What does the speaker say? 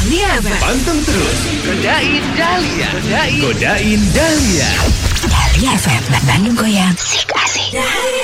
Dahlia FM. Panteng terus. Godain Dahlia. Godain Dahlia. Dahlia FM. Bandung Goyang. Sik asik. Dahlia.